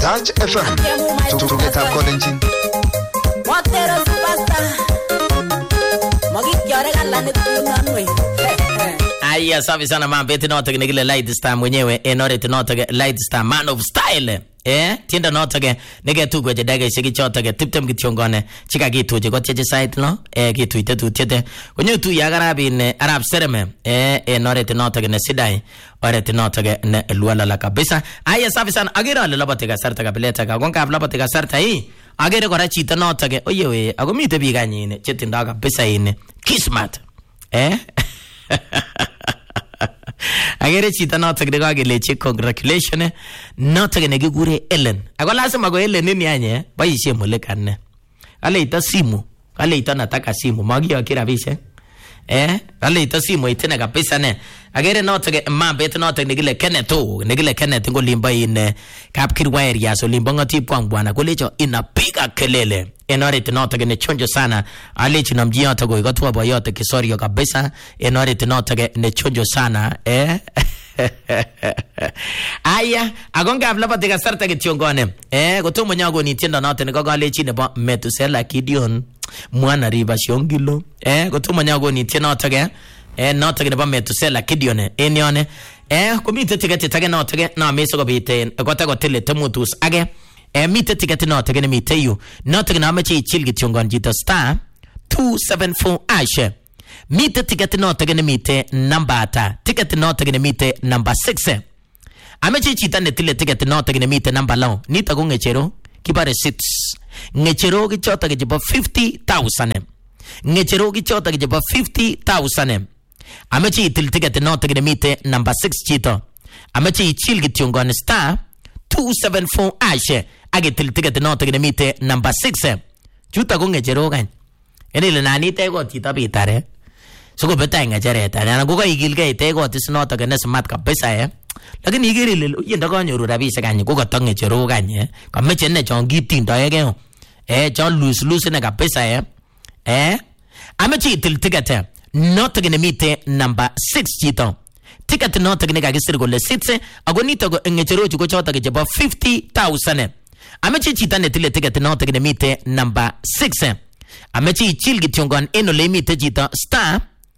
Touch FM. Tugetab kolenjin. Motero superstar. Magikyore galani tunanwe. Aya, safi sana mambeti notoke nikile Light Star mwenyewe enoreti notoke Light Star Man of Style. Tienda notoke nigetukwe jedege shiki chotoke tiptem kityongone chika kituje kocheche site no kituite tutete konyo tu yagarabin arab sereme enoreti notoke ne sidai oreti notoke ne luala la kabisa. Aya, safi sana agere ale labate kasarta kabileta ka gonka labate kasarta hii agere kora chito notoke oyewe agomite biganyine chetindo kabisa ine kismat agere chito notok nekakelechi congratulation notok nekikure Ellen ako lazima ko Ellen ini anye boisie mulekane aleita simu aleita nataka simu magiyokyi rabishek aleita simu itene kabisa ne agere notok mambet notok nekile Kenneth ngolimbo in kapkirwa area so limbo ngati bwana kolecho inapiga kelele enoreti notok ne chonjo sana alechi namjiota go igotwa boyote kisorio kabisa enoreti notok ne chonjo sana aya agonga avlapati kasarta kityongone gotomo nyago ni tienda notok ne gogalechi nebo Metusela Gideon mwana riba shongilo gotomo nyago ni tienda notok notok nebo Metusela Gideon enione komite tiketi tage notok na meso go biten gota go tele temutus age mite tiketi notok ne mite yu notok na machi chilgi tyongon jito star 274 ash mite tiketi notok ne mite number ata tiketi notok ne mite number 6 amachi chita ne tile tiketi notok ne mite number law nita go ngechero kibare 6 ngechero gi chota ge jibo 50000 ngechero gi chota ge jibo 50000 amachi til tiketi notok ne mite number 6 chito amachi chilgi tyongon star 274 ash agetil ticket notok ne mite number 6 chuta ko ngechero kan enile nani te go chita bitare soko beta ngecheret ana go igilge te go tis notok ne smart kabisa lakini igiril yenda kanyoru rabishe kan go goto ngechero kan kameche ne chon gitindoege chon lose ne kabisa amechi til ticket notok ne mite number 6 chito ticket notok ne kagisir gole 6 agonito go ngechero chu go chota ke jebo 50000 amechi chita ne tile ticket notok ne mite number 6 amechi chilgi tyongon eno le mite chita star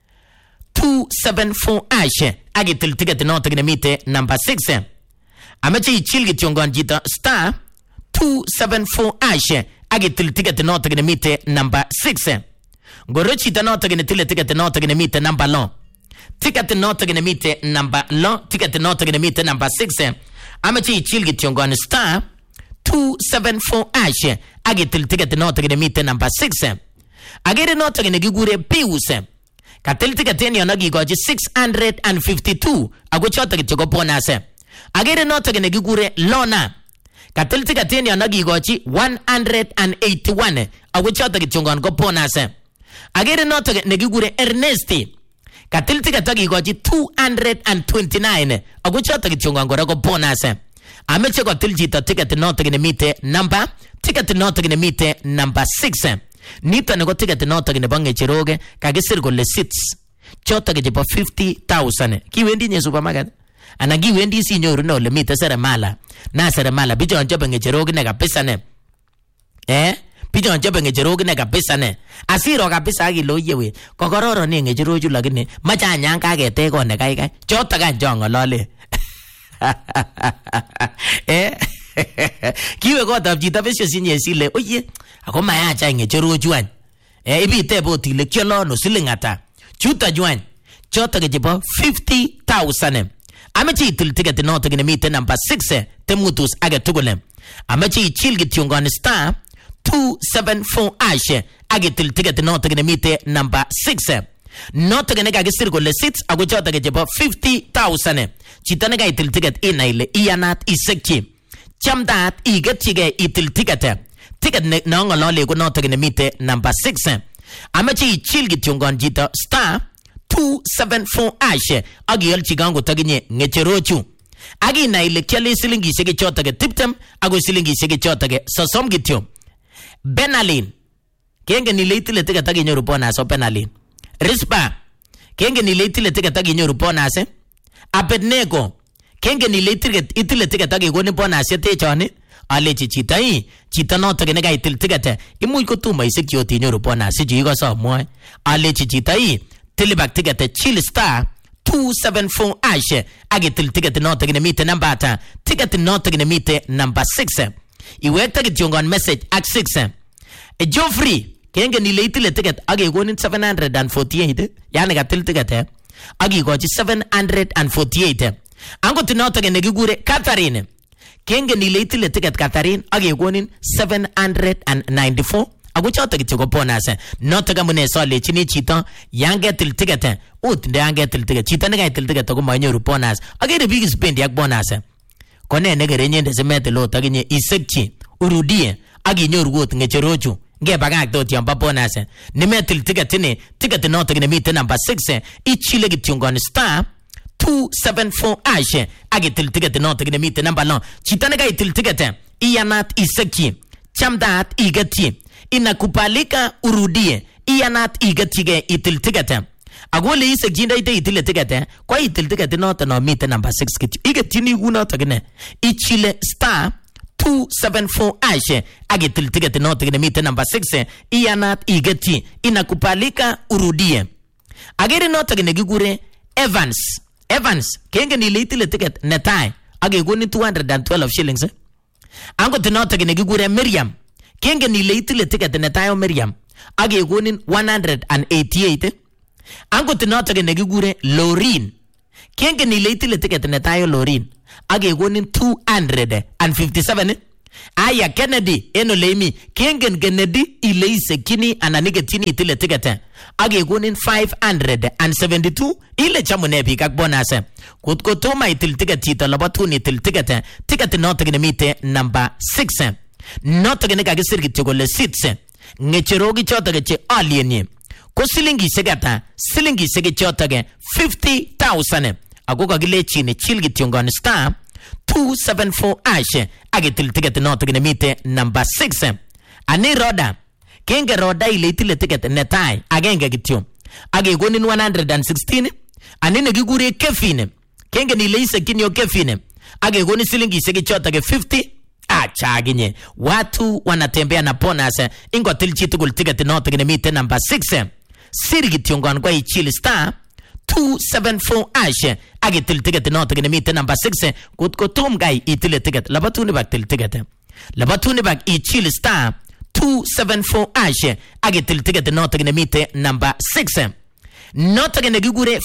274 ash agitil ticket notok ne mite number 6 amechi chilgi tyongon chita star 274 ash agitil ticket notok ne mite number 6 goro chita notok ne tile ticket notok ne mite number law ticket notok ne mite number law ticket notok ne mite number 6 amechi chilgi tyongon star 274 ash agetil ticket notok ne mite number 6 agere notok ne gigure Pius katel ticket ne yonogi goji 652 ago chota ke go bonus agere notok ne gigure Lona katel ticket ne yonogi goji 181 ago chota ke chongon go bonus agere notok ne gigure Ernesti katel ticket ne goji 229 ago chota ke chongon go bonus ameche ko tiljita ticket notok ne mite number ticket notok ne mite number 6 nita ne go ticket notok ne bange cheroge kagisir gole 6 chota ke jipo 50000 kiwendi nye supermarket ana kiwendi si nyoru no le mite seremala na seremala bijon jobe nge cheroge ne kabisa ne bijon jobe nge cheroge ne kabisa ne asiro kabisa agilo yewe kokororo ne nge cheroju lakini macha nyanga kete ko ne kai chota kan jongo lole kiwe kotab chito besho sinye sile oye ako mayacha ngechero juan ibite boti le kiolono siling ata chuta juan chota ke jibo 50000 amechi til ticket notok ne mite number 6 temutus age tugule amechi chilgi tyongon star 274 ash age til ticket notok ne mite number 6 notok ne kagisir gole 6 ago chota ke jibo 50000 chita ne itil ticket inaile iyanat isekchi chamdat igetchige itil ticket ne ngolole ko notok ne mite number 6 amachi chilgi tyongon jita star 274 ash agi yalchi gango taginye ngecherochu agi naile kyale silingi shege chota ke tiptem ago silingi shege chota ke sosom gityo Benalin kenge ni leitile ticket tagi nyoru bona so Benalin Rispa kenge ni leitile ticket tagi nyoru bona se Abednego kenge ni itile ticket tagi goni bona se te choni alechi chito notok ne kaitil ticket imuch kotumo isik chot inyoru bonus chi ko somwoe alechi chito tilibak ticket chill star 274 ash agitil ticket notok ne mite number ata ticket notok ne mite number 6 iwekta kityongon message ak 6 Joffrey kenge ni leitile ticket agegonin 748 yani katil ticket agigochi 748 angot notok ne kigure Catherine kenge ni leitile ticket Catherine agegonin 794 ako chotok kityo ko bonus notok amune solechini chito yangetil ticket utinde yangetil ticket chito ne kaitil ticket ko manyoru bonus agere big spend yak bonus kone ne gerenyende semetel ot aginye isekchi urudie aginyoru got ngecherochu ngebagakto tiamba bonus nimetil ticket ni ticket notok ne mite number 6 ichile kityongon star 274 ash agitil ticket notok ne mite number 9 chito ne kaitil ticket iyanat isekchi chamdat igeti inakubalika urudie iyanat igetiige itil ticket agole isek jinda ite itil ticket kwa itil ticket notok no mite number 6 kityo igetini gunotok ne ichile star 274 ash agitil ticket notok ne mite number 6 iyanat igeti inakubalika urudie agere notok ne gigure Evans kenge ni leitile ticket netai agegoni 212 shillings angot notok ne gigure Miriam kenge ni leitile ticket netai Miriam agegonin 188 angot notok ne gigure Lorin kenge ni leitile ticket netai Lorin agegonin 257 aya Kennedy eno leimi kengen Kennedy ileise kini ananigetini itile ticket agegonin 572 ile chamune bik ak bonus kutko toma itil ticket chito labatuni itil ticket notok ne mite number 6 notok ne kagisir kityo kole sits ngecherogi chotok che alienye ko silingishek ata silingishek chotok 50,000 ako kagilechini chil kityongon star 274 ash agitil ticket notok ne mite number 6 ani Roda kenge Roda ile itile ticket netai agenge kityo agegonin 116 ani ne gigure Kevin kenge ni leise kinyo Kevin agegonin silingishek chotok 50 achaginye watu wanatembea na bonus ingotil chitukul ticket notok ne mite number 6 siri kityongon kwa ichil star 274 ash agitil ticket notok ne mite number 6 kutko tom guy itile ticket labatuni bak til ticket labatuni bak ichil star 274 ash agitil ticket notok ne mite number 6 notok ne gigure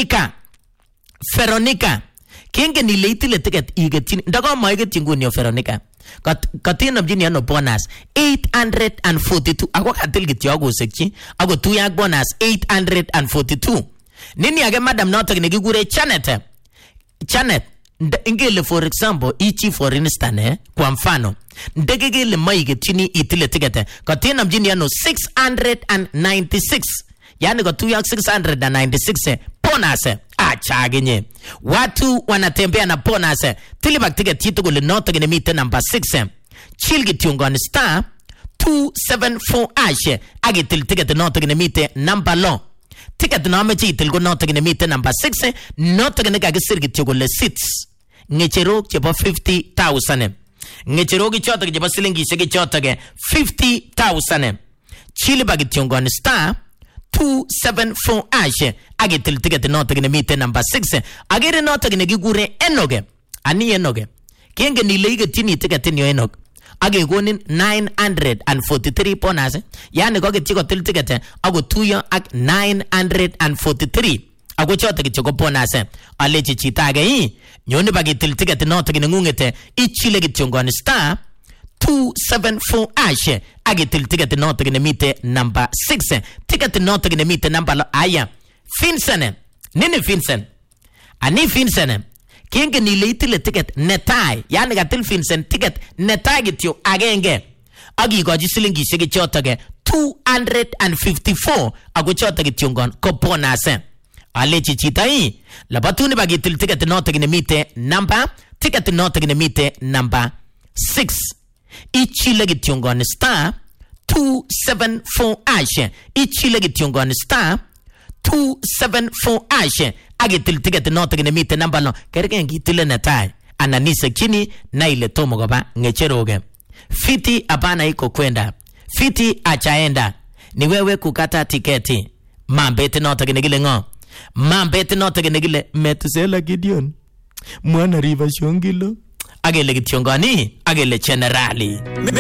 Veronica kenge ni leitile ticket igetini ndako maigetin gunyo Veronica katina mjini ano bonus 842 ako katil kityo agosekchi ako tuyak bonus 842 nini age madam notok ne gigure Janet ingele for example ichi for instance kwa mfano ndegegele maigetini itile ticket katina mjini ano 696 yani kwa tuyak 696 bonus achaginye watu wanatembea na bonus tilibak ticket chito kule notok ne mite number 6 chil kityongon star 274 ash agitil ticket notok ne mite number lo ticket no mechi itil ko notok ne mite number 6 notok ne kagisir kityo kule sits ngecherok chebo 50,000 ngecherok chotok chebo silingishek chotok 50,000 chil bak kityongon star 274 ash agitil ticket notok ne mite number 6 agere notok ne gigure Enoge kenge ni leigetini ticket ni Enoge agegonin 943 bonus yani ko getiko til ticket ago tuyo ak 943 ago chotok kityo ko bonus alechi chita age nyoni bagitil ticket notok ne ngungete ichile kityongon star 274 ash agitil ticket notok ne mite number 6 ticket notok ne mite number aya Vincent ani Vincent kenge ni leitile ticket netai yani gatil Vincent ticket netai kityo agenge agigoji silingishek chotok 254 ago chotok kityongon ko bonus alechi chita labatuni bagitil ticket notok ne mite number ticket notok ne mite number 6 ichile kityongon star 274 ash ichile kityongon star 274 ash agitil ticket notok ne mite number no kergen gitile netai ananisekini na ile tomo koba ngecheroge. Fiti hapana iko kwenda. Fiti achaenda. Ni wewe kukata tiketi. Mambete nota genegile ngo. Mambete nota genegile Metusela Gideon. Mwana Riva Shongilo. Agele Gitiongani. Agele Generali.